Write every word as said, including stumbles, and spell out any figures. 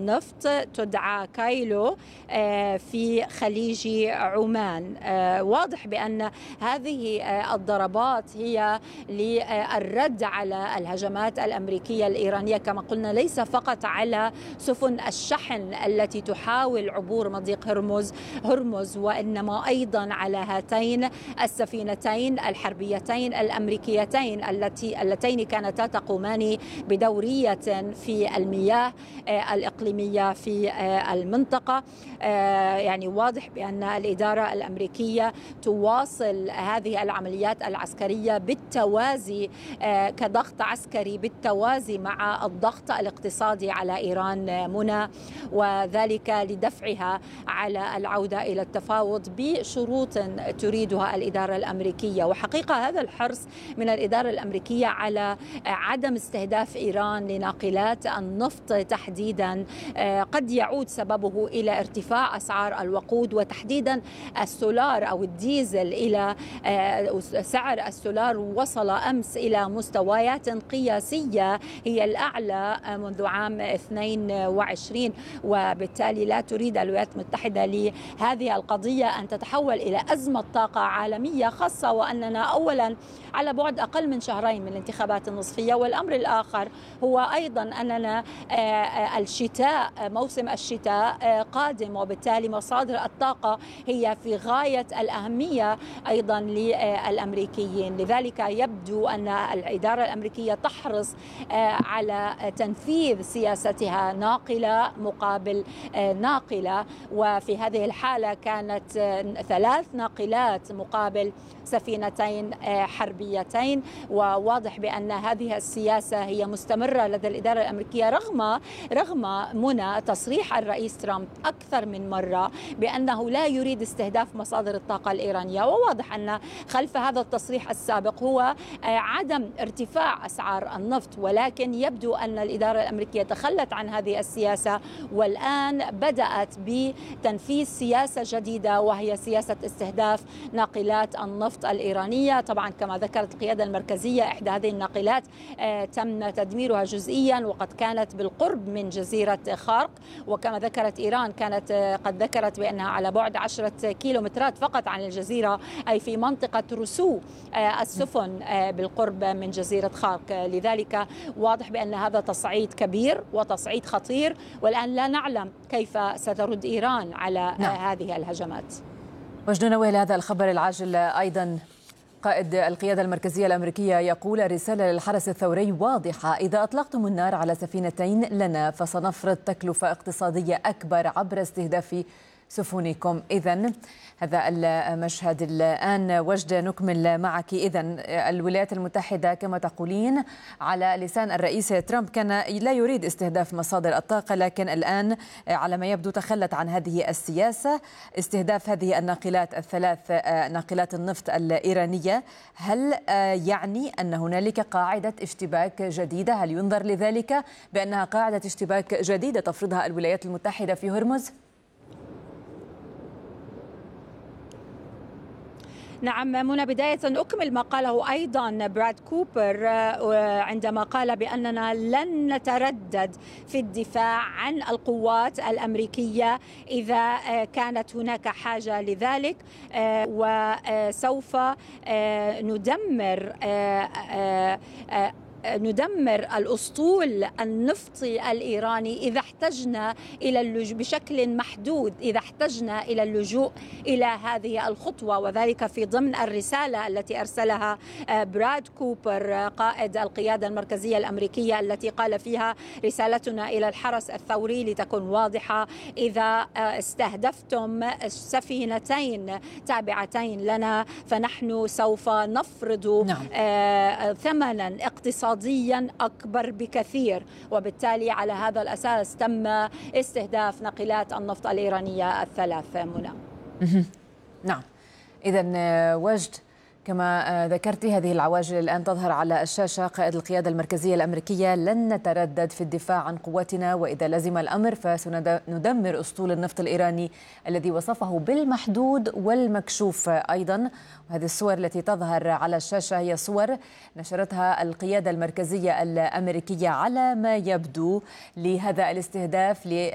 نفط تدعى كايلو في خليج عمان. واضح بأن هذه الضربات هي للرد على الهجمات الأمريكية الإيرانية كما قلنا، ليس فقط على سفن الشحن التي تحاول عبور مضيق هرمز هرمز وإنما أيضا على هاتين السفينتين الحربيتين الأمريكيتين التي اللتين كانتا تقومان بدورية في المياه الإقليمية في المنطقة. يعني واضح بأن الإدارة الأمريكية تواصل هذه العمليات العسكرية بالتوازي كضغط عسكري بالتوازي مع الضغط الاقتصادي على إيران منى، وذلك لدفعها على العودة إلى التفاوض بشروط تريدها الإدارة الأمريكية. وحقيقة هذا الحرص من الإدارة الأمريكية على عدم استهداف إيران لناقلات النفط تحديدا قد يعود سببه إلى ارتفاع أسعار الوقود، وتحديدا السولار أو الديزل. إلى سعر السولار وصل أمس إلى مستويات قياسية هي الأعلى منذ عام اثنين وعشرين، وبالتالي لا تريد الولايات المتحدة لهذه القضية أن تتحول إلى أزمة طاقة عالمية، خاصة وأننا أولا على بعد أقل من شهرين من الانتخابات النصفية، والأمر الآخر هو أيضا أننا الشتاء موسم الشتاء قادم، وبالتالي مصادر الطاقة هي في غاية الأهمية أيضا للأمريكيين. لذلك يبدو أن الإدارة الأمريكية تحرص على تنفيذ سياستها ناقلة مقابل ناقلة، وفي هذه الحالة كانت ثلاث ناقلات مقابل سفينتين حربيتين. وواضح بأن هذه السياسة هي مستمرة لدى الإدارة الأمريكية رغم رغم منى تصريح الرئيس ترامب أكثر من مرة بأنه لا يريد استهداف مصادر الطاقة الإيرانية. وواضح أن خلف هذا التصريح السابق هو عدم ارتفاع أسعار النفط، ولكن يبدو أن الإدارة الأمريكية تخلت عن هذه السياسة والآن بدأت بتنفيذ سياسة جديدة وهي سياسة استهداف ناقلات النفط الإيرانية. طبعا كما ذكرت القيادة المركزية إحدى هذه الناقلات تم تدميرها جزئيا وقد كانت بالقرب من جزيرة خارق، وكما ذكرت إيران كانت قد ذكرت بأنها على بعد عشرة كيلومترات فقط عن الجزيرة، أي في منطقة رسو السفن بالقرب من جزيرة خارق. لذلك واضح بأن هذا تصعيد كبير وتصعيد خطير، والآن لا نعلم كيف سترد إيران على نعم. هذه الهجمات. وجد نويل، هذا الخبر العاجل أيضا قائد القيادة المركزية الأمريكية يقول رسالة للحرس الثوري واضحة: إذا أطلقتم النار على سفينتين لنا فسنفرض تكلفة اقتصادية أكبر عبر استهداف سفنكم. إذن هذا المشهد الآن. وجد نكمل معك. إذن الولايات المتحدة كما تقولين على لسان الرئيس ترامب كان لا يريد استهداف مصادر الطاقة، لكن الآن على ما يبدو تخلت عن هذه السياسة. استهداف هذه الناقلات الثلاث ناقلات النفط الإيرانية، هل يعني أن هنالك قاعدة اشتباك جديدة؟ هل ينظر لذلك بأنها قاعدة اشتباك جديدة تفرضها الولايات المتحدة في هرمز؟ نعم منى، بداية أكمل ما قاله أيضا براد كوبر عندما قال بأننا لن نتردد في الدفاع عن القوات الأمريكية إذا كانت هناك حاجة لذلك، وسوف ندمر ندمر الأسطول النفطي الإيراني إذا احتجنا إلى اللجوء بشكل محدود، إذا احتجنا إلى اللجوء إلى هذه الخطوة، وذلك في ضمن الرسالة التي أرسلها براد كوبر قائد القيادة المركزية الأمريكية التي قال فيها: رسالتنا إلى الحرس الثوري لتكن واضحة، إذا استهدفتم سفينتين تابعتين لنا فنحن سوف نفرض نعم. ثمنا اقتصاديا أكبر بكثير، وبالتالي على هذا الأساس تم استهداف ناقلات النفط الإيرانية الثلاث. منى نعم، إذن وجد كما ذكرت هذه العواجل الآن تظهر على الشاشة. قائد القيادة المركزية الأمريكية: لن نتردد في الدفاع عن قوتنا، وإذا لزم الأمر فسندمر أسطول النفط الإيراني الذي وصفه بالمحدود والمكشوف أيضا. وهذه الصور التي تظهر على الشاشة هي صور نشرتها القيادة المركزية الأمريكية على ما يبدو لهذا الاستهداف